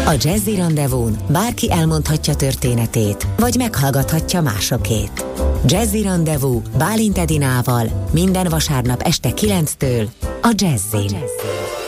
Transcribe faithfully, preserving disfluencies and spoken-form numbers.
A Jazzy Rendezvún bárki elmondhatja történetét, vagy meghallgathatja másokét. Jazzy Rendezvú Bálint Edinával minden vasárnap este kilenctől a Jazzin.